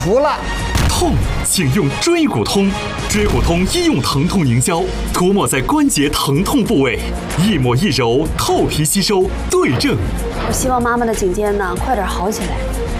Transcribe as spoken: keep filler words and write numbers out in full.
服了。 痛，请用椎骨通。椎骨通医用疼痛凝胶，涂抹在关节疼痛部位，一抹一揉，透皮吸收，对症。 我希望妈妈的颈肩呢快点好起来。